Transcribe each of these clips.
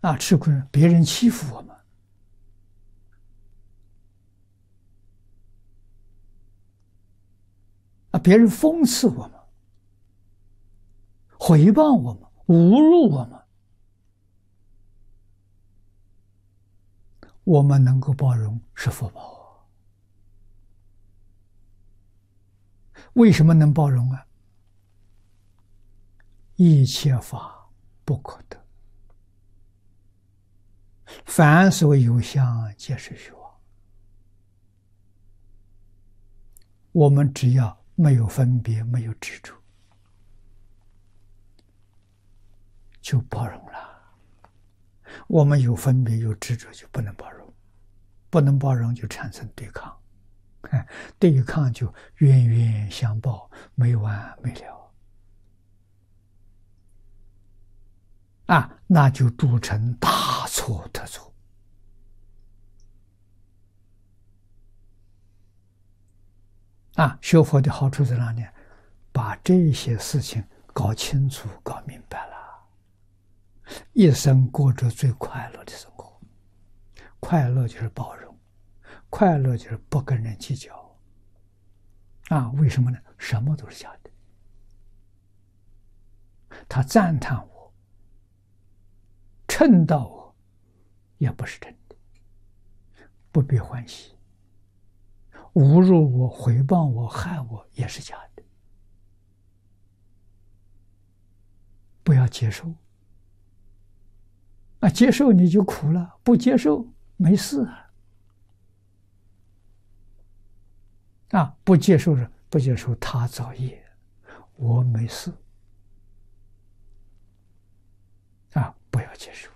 吃亏，别人欺负我们，别人讽刺我们，诽谤我们，侮辱我们，我们能够包容是福报啊。为什么能包容啊？一切法不可得，凡所有相，皆是虚妄。我们只要没有分别，没有执着，就包容了。我们有分别有执着，就不能包容，不能包容就产生对抗，对抗就冤冤相报，没完没了。那就铸成大错特错。学佛的好处在哪里？把这些事情搞清楚、搞明白了，一生过着最快乐的生活。快乐就是包容，快乐就是不跟人计较。为什么呢？什么都是假的。他赞叹我，称道我，也不是真的，不必欢喜。侮辱我、诽谤我、害我，也是假的，不要接受。接受你就苦了，不接受没事不接受不接受他造业，我没事不要接受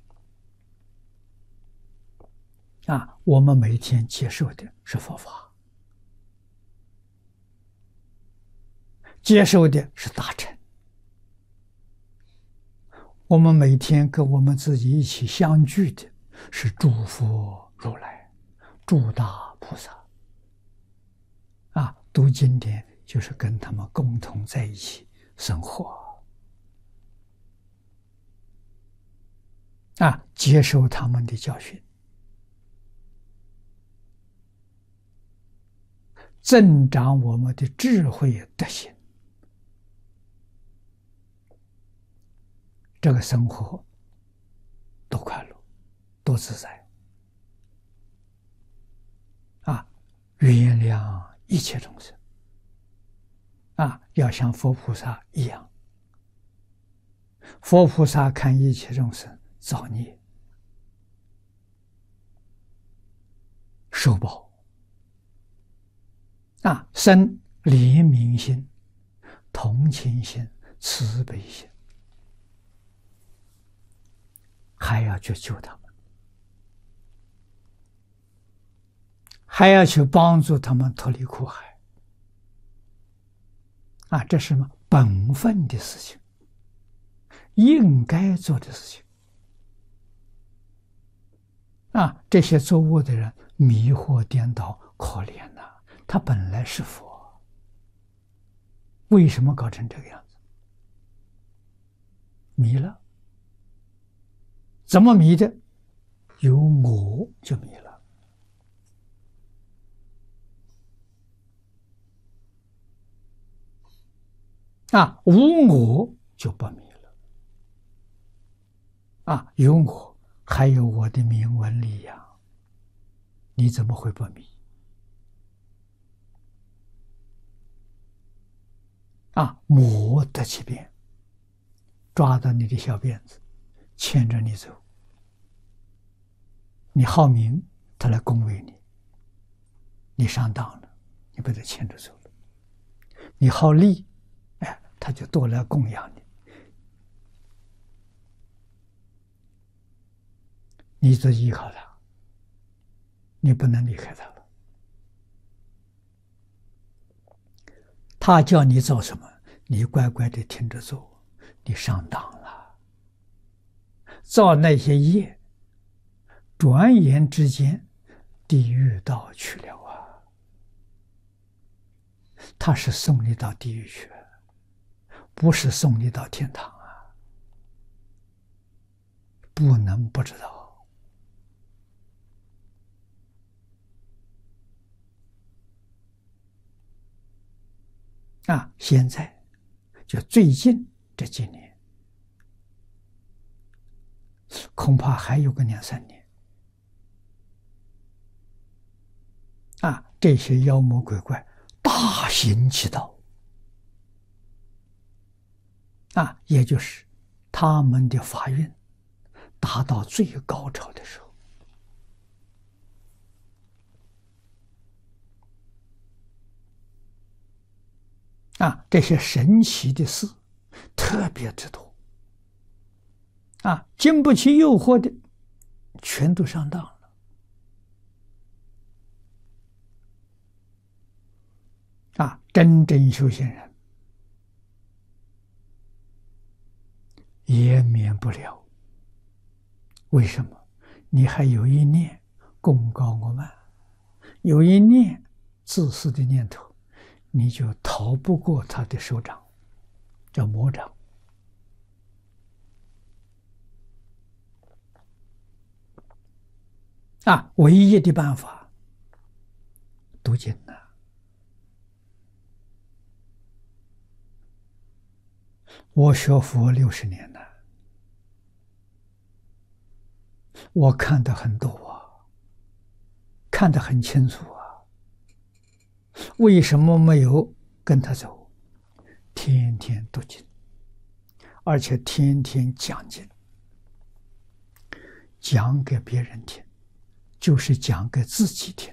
我们每天接受的是佛法，接受的是大乘。我们每天跟我们自己一起相聚的是诸佛如来、诸大菩萨读经典就是跟他们共同在一起生活接受他们的教训，增长我们的智慧德行，这个生活多快乐，多自在原谅一切众生要像佛菩萨一样。佛菩萨看一切众生造孽受报生怜悯心、同情心、慈悲心，还要去救他们，还要去帮助他们脱离苦海这是什么？本分的事情，应该做的事情这些作恶的人迷惑颠倒，可怜呐！他本来是佛，为什么搞成这个样子？迷了。怎么迷的？有我就迷了无我就不迷了有我还有我的名闻利养，你怎么会不迷魔得其便，抓到你的小辫子，牵着你走。你好名，他来恭维你，你上当了，你被他牵着走了。你好利，他就多来供养你，你就依靠他，你不能离开他了。他叫你做什么，你乖乖的听着做，你上当了。造那些业，转眼之间地狱道去了他是送你到地狱去，不是送你到天堂不能不知道。现在就最近这几年，恐怕还有个2、3年。这些妖魔鬼怪大行其道，也就是他们的法运达到最高潮的时候。这些神奇的事特别之多。经不起诱惑的，全都上当了。真正修行人也免不了。为什么？你还有一念功高我慢，有一念自私的念头，你就逃不过他的手掌，叫魔掌。唯一的办法，读经呐。我学佛60年了，我看得很多看得很清楚为什么没有跟他走？天天读经，而且天天讲经，讲给别人听，就是讲给自己听。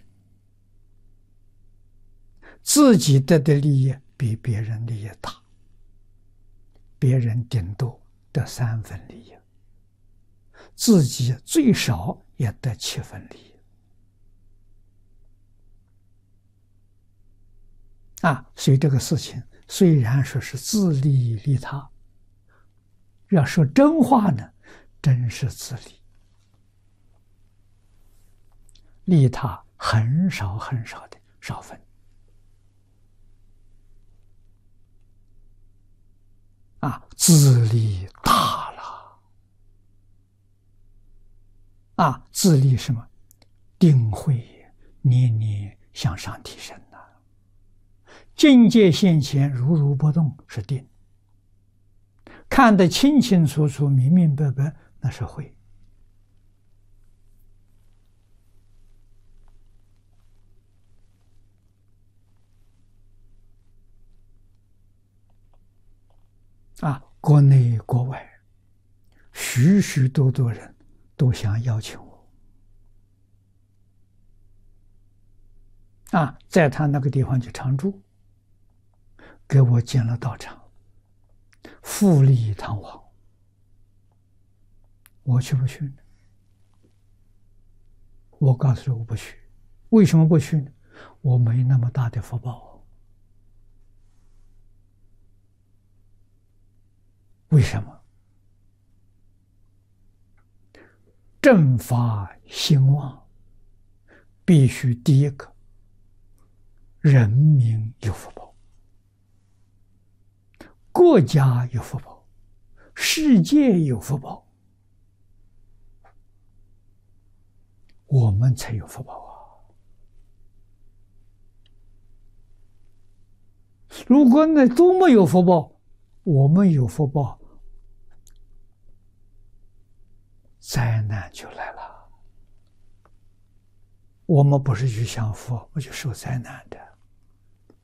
自己得的利益比别人利益大，别人顶多得3分利益，自己最少也得7分利益。所以这个事情虽然说是自利利他，要说真话呢，真是自利，利他很少很少的少分。自利大了。自利什么？定慧年年向上提升境界现前，如如不动，是定；看得清清楚楚、明明白白，那是慧。国内国外许许多多人都想邀请我在他那个地方去常住，给我建了道场，富丽堂皇。我去不去呢？我告诉他我不去。为什么不去呢？我没那么大的福报。为什么？正法兴旺，必须第一个人民有福报，国家有福报，世界有福报，我们才有福报如果那都没有福报，我们有福报，灾难就来了。我们不是去享福，我就受灾难的。